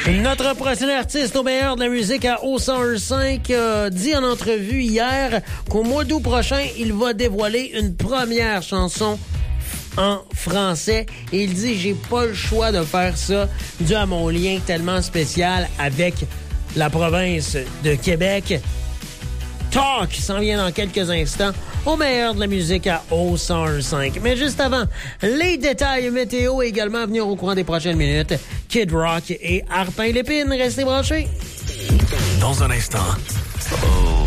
Notre prochain artiste au meilleur de la musique à O105 a dit en entrevue hier qu'au mois d'août prochain, il va dévoiler une première chanson en français. Et il dit, j'ai pas le choix de faire ça dû à mon lien tellement spécial avec la province de Québec. Talk s'en vient dans quelques instants au meilleur de la musique à O105. Mais juste avant, les détails météo et également à venir au courant des prochaines minutes. Kid Rock et Arpin Lépine, restez branchés. Dans un instant.